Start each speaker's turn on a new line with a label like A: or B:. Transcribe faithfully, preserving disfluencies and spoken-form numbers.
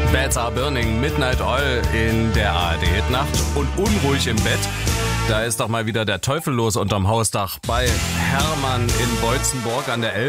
A: Beds Are Burning, Midnight Oil in der A R D-Nacht und unruhig im Bett. Da ist doch mal wieder der Teufel los unterm Hausdach bei Hermann in Beutzenburg an der Elbe.